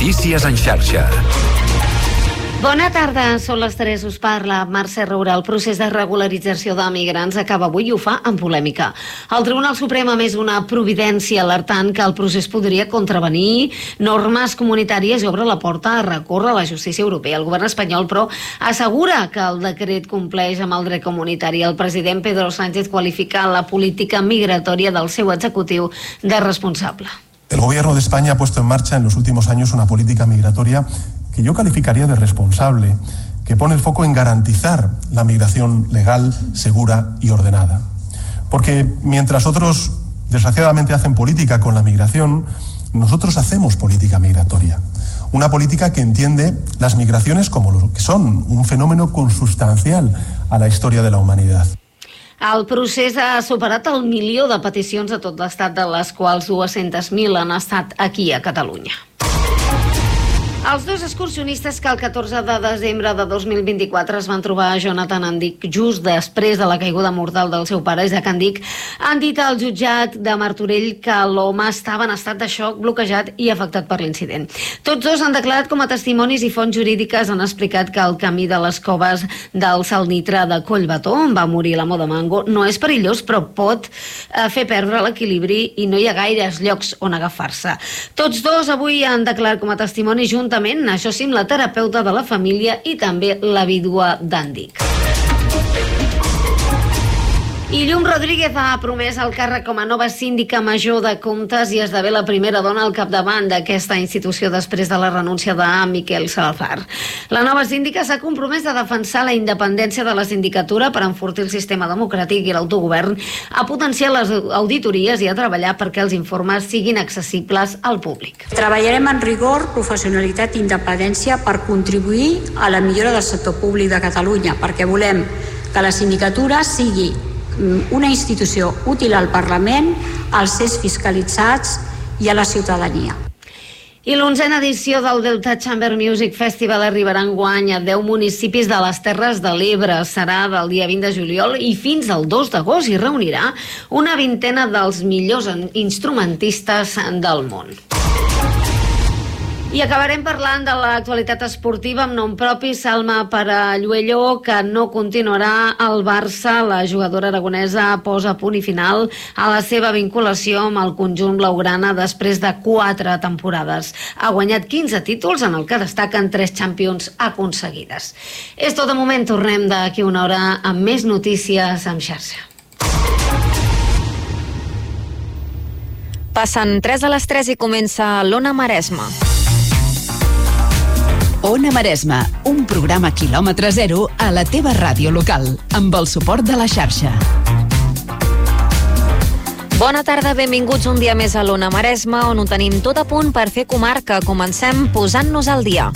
Notícies en xarxa. Bona tarda, són les 3, us parla Mercè Roura. El procés de regularització de migrants acaba avui i ho fa amb polèmica. El Tribunal Suprem ha emès una providència alertant que el procés podria contravenir normes comunitàries i obre la porta a recórrer a la justícia europea. El govern espanyol, però, assegura que el decret compleix amb el dret comunitari. El president Pedro Sánchez qualifica la política migratòria del seu executiu de responsable. El gobierno de España ha puesto en marcha en los últimos años una política migratoria que yo calificaría de responsable, que pone el foco en garantizar la migración legal, segura y ordenada. Porque mientras otros, desgraciadamente, hacen política con la migración, nosotros hacemos política migratoria. Una política que entiende las migraciones como lo que son, un fenómeno consustancial a la historia de la humanidad. El procés ha superat el 1 milió de peticions a tot l'estat, de les quals 200.000 han estat aquí a Catalunya. Els dos excursionistes que el 14 de desembre de 2024 es van trobar a Jonathan Andic just després de la caiguda mortal del seu pare, Isaac Andic, han dit al jutjat de Martorell que l'home estava en estat de xoc, bloquejat i afectat per l'incident. Tots dos han declarat com a testimonis i fonts jurídiques han explicat que el camí de les coves del Salnitre de Collbató, on va morir l'amo de Mango, no és perillós, però pot fer perdre l'equilibri i no hi ha gaires llocs on agafar-se. Tots dos avui han declarat com a testimonis juntament, això sí, la terapeuta de la família i també la vídua d'Andic. I Llum Rodríguez ha promès el càrrec com a nova síndica major de Comptes i esdevé la primera dona al capdavant d'aquesta institució després de la renúncia de Miquel Salazar. La nova síndica s'ha compromès a defensar la independència de la sindicatura per enfortir el sistema democràtic i l'autogovern, a potenciar les auditories i a treballar perquè els informes siguin accessibles al públic. Treballarem en rigor, professionalitat i independència per contribuir a la millora del sector públic de Catalunya, perquè volem que la sindicatura sigui una institució útil al Parlament, als seus fiscalitzats i a la ciutadania. I l'11a edició del Delta Chamber Music Festival arribarà enguany a 10 municipis de les Terres de l'Ebre. Serà del dia 20 de juliol i fins al 2 d'agost i reunirà una vintena dels millors instrumentistes del món. I acabarem parlant de l'actualitat esportiva amb nom propi. Salma Paralluelo, que no continuarà al Barça. La jugadora aragonesa posa punt i final a la seva vinculació amb el conjunt blaugrana després de 4 temporades. Ha guanyat 15 títols, en el que destaquen 3 Champions aconseguides. És tot de moment, tornem d'aquí una hora amb més notícies en xarxa. Passen 3 a les 3 i comença l'Ona Maresma. Ona Maresma, un programa quilòmetre zero a la teva ràdio local, amb el suport de la xarxa. Bona tarda, benvinguts un dia més a l'Ona Maresma, on ho tenim tot a punt per fer comarca. Comencem posant-nos al dia.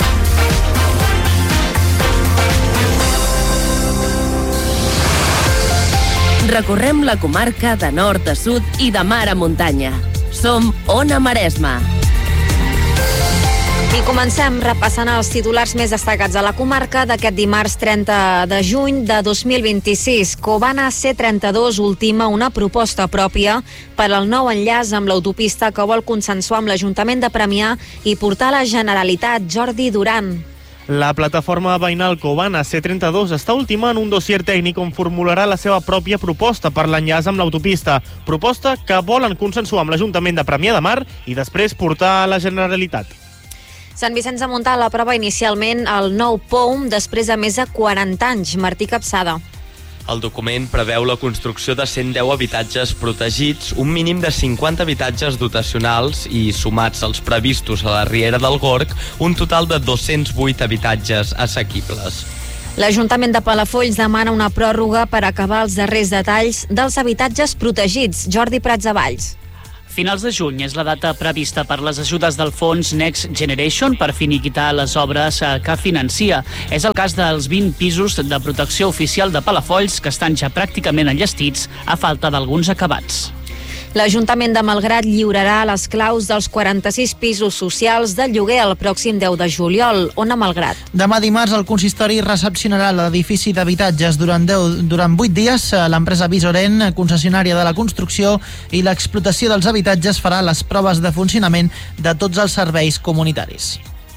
Recorrem la comarca de nord a sud i de mar a muntanya. Som Ona Maresma. I comencem repassant els titulars més destacats a la comarca d'aquest dimarts 30 de juny de 2026. Covana C32 ultima una proposta pròpia per al nou enllaç amb l'autopista que vol consensuar amb l'Ajuntament de Premià i portar a la Generalitat. Jordi Duran. La plataforma veïnal Covana C32 està ultimant un dossier tècnic on formularà la seva pròpia proposta per l'enllaç amb l'autopista. Proposta que volen consensuar amb l'Ajuntament de Premià de Mar i després portar a la Generalitat. Sant Vicenç de Montalt aprova inicialment el nou POUM després de més de 40 anys. Martí Capçada. El document preveu la construcció de 110 habitatges protegits, un mínim de 50 habitatges dotacionals i, sumats als previstos a la Riera del Gorg, un total de 208 habitatges assequibles. L'Ajuntament de Palafolls demana una pròrroga per acabar els darrers detalls dels habitatges protegits. Jordi Pratsavalls. Finals de juny és la data prevista per les ajudes del fons Next Generation per finiquitar les obres que financia. És el cas dels 20 pisos de protecció oficial de Palafolls que estan ja pràcticament enllestits a falta d'alguns acabats. L'Ajuntament de Malgrat lliurarà les claus dels 46 pisos socials de lloguer el pròxim 10 de juliol. Ona Malgrat. Demà dimarts el consistori recepcionarà l'edifici d'habitatges durant 8 dies. L'empresa Visoren, concessionària de la construcció i l'explotació dels habitatges, farà les proves de funcionament de tots els serveis comunitaris.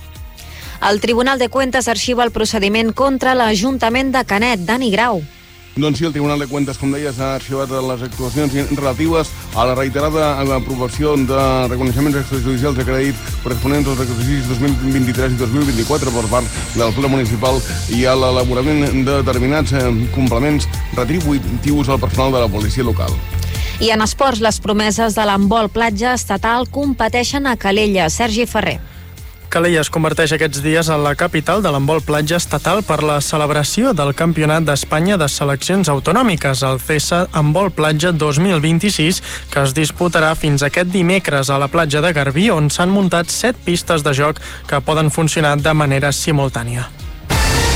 El Tribunal de Cuentas arxiva el procediment contra l'Ajuntament de Canet. Dani Grau. Doncs sí, el Tribunal de Cuentas, com deies, ha arxivat les actuacions relatives a la reiterada aprovació de reconeixements extrajudicials de crèdit corresponents als exercicis 2023 i 2024 per part del Ple Municipal i a l'elaborament de determinats complements retributius al personal de la policia local. I en esports, les promeses de l'handbol platja estatal competeixen a Calella. Sergi Ferrer. Calella es converteix aquests dies en la capital de l'handbol platja estatal per la celebració del Campionat d'Espanya de Seleccions Autonòmiques, el CESA Handbol Platja 2026, que es disputarà fins aquest dimecres a la platja de Garbí, on s'han muntat 7 pistes de joc que poden funcionar de manera simultània.